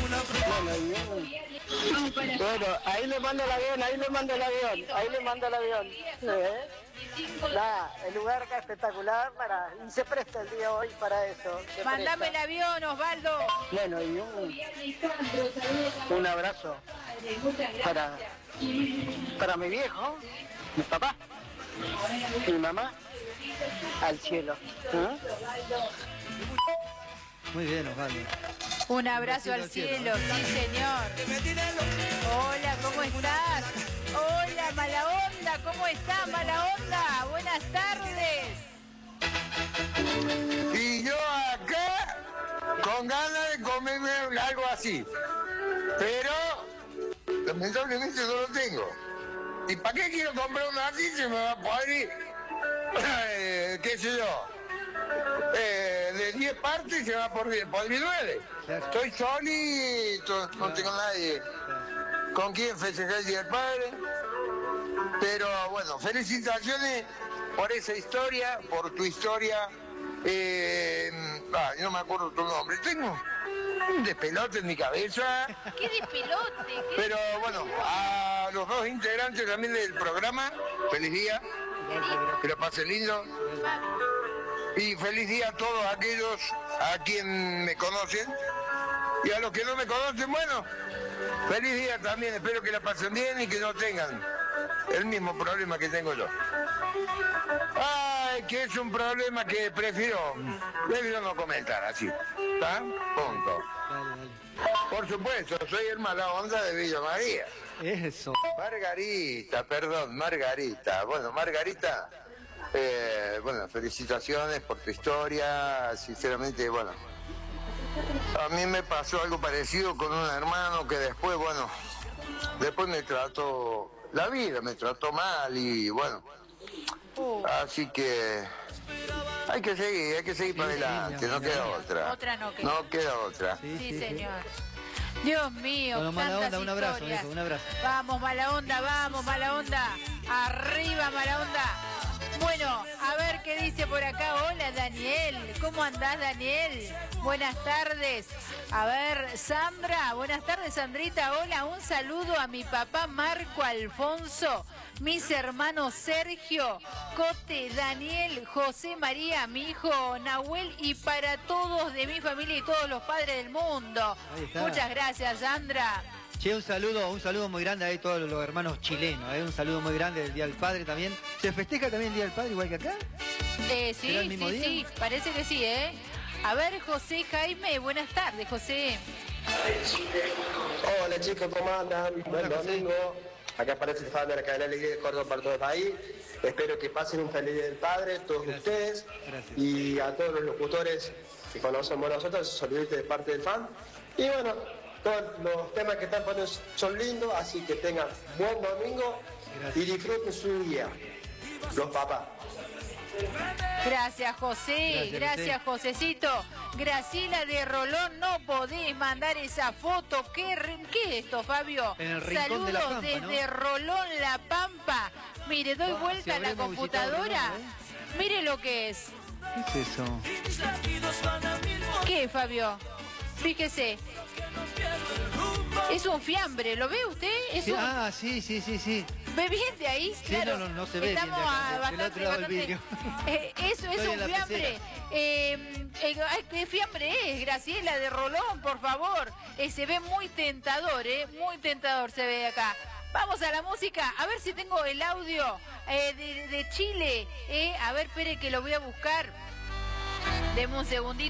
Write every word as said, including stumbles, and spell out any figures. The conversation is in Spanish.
Bueno, bueno, ahí le mando el avión, ahí le mando el avión, ahí le mando el avión. ¿Eh? Nada, el lugar acá es espectacular para, y se presta el día hoy para eso. Mándame el avión, Osvaldo. Bueno, y un, un abrazo para, para mi viejo, mi papá, mi mamá, al cielo. ¿Eh? Muy bien, Osvaldo. Un abrazo al cielo, sí señor. Hola, ¿cómo estás? Hola, mala onda, ¿cómo estás, mala onda? Buenas tardes. Y yo acá, con ganas de comerme algo así. Pero, lamentablemente no lo tengo. ¿Y para qué quiero comprar uno así? Se me va a poder, eh, qué sé yo, eh, de diez partes se va por diez, por nueve. Estoy solito, no tengo nadie con quien festejar el Día del Padre. Pero bueno, felicitaciones por esa historia, por tu historia. Eh, ah, no me acuerdo tu nombre. Tengo un despelote en mi cabeza. ¿Qué despelote? ¿Qué Pero bueno, a los dos integrantes también del programa, feliz día. Que lo pasen lindo. Y feliz día a todos aquellos a quien me conocen. Y a los que no me conocen, bueno, feliz día también. Espero que la pasen bien y que no tengan el mismo problema que tengo yo. Ay, que es un problema que prefiero, prefiero no comentar así. ¿Está? Punto. Por supuesto, soy el mala onda de Villa María. Eso. Margarita, perdón, Margarita. Bueno, Margarita, eh, bueno, felicitaciones por tu historia. Sinceramente, bueno, a mí me pasó algo parecido con un hermano que después, bueno, después me trató, la vida me trató mal y bueno, así que hay que seguir, hay que seguir para adelante, no queda otra. Otra no queda. No queda otra. Sí, sí, señor. Dios mío, bueno, mala tantas onda, un abrazo, historias. hijo, un abrazo. Vamos, mala onda, vamos, mala onda. Arriba, mala onda. Bueno, a ver qué dice por acá. Hola, Daniel. ¿Cómo andás, Daniel? Buenas tardes. A ver, Sandra. Buenas tardes, Sandrita. Hola, un saludo a mi papá Marco Alfonso, mis hermanos Sergio, Cote, Daniel, José María, mi hijo Nahuel y para todos de mi familia y todos los padres del mundo. Muchas gracias, Sandra. Che, un saludo, un saludo muy grande a todos los hermanos chilenos, ¿eh? Un saludo muy grande del Día del Padre también. ¿Se festeja también el Día del Padre igual que acá? Eh, sí, sí, día? sí, parece que sí, ¿eh? A ver, José Jaime, buenas tardes, José. Hola chicos, ¿cómo andan? Buen domingo. Acá aparece el fan de la cadena Alegría de Córdoba para todo el país. Espero que pasen un feliz Día del Padre, todos Gracias. ustedes. Gracias. Y a todos los locutores que conocemos nosotros, saludos de parte del fan. Y bueno, todos los temas que están poniendo son lindos, así que tengan buen domingo Gracias. y disfruten su día, los papás. Gracias, José. Gracias, Gracias Josecito. Graciela de Rolón, no podés mandar esa foto. ¿Qué, qué es esto, Fabio? En el rincón Saludos de la Pampa, desde ¿no? Rolón, La Pampa. Mire, doy Wow, vuelta si a la computadora. Rolón, ¿eh? Mire lo que es. ¿Qué es eso? ¿Qué es, Fabio? Fíjese. Es un fiambre, ¿lo ve usted? Es Sí, un... Ah, sí, sí, sí, sí. ¿Ve bien de ahí? Sí, claro. no, no, no se ve Estamos bien de acá, a del bastante, otro lado del bastante... vidrio. Eh, eso es Estoy un en la fiambre. Eh, eh, ¿Qué fiambre es, Graciela de Rolón, por favor? Eh, se ve muy tentador, ¿eh? Muy tentador se ve acá. Vamos a la música, a ver si tengo el audio eh, de, de Chile. Eh, a ver, espere que lo voy a buscar. Deme un segundito.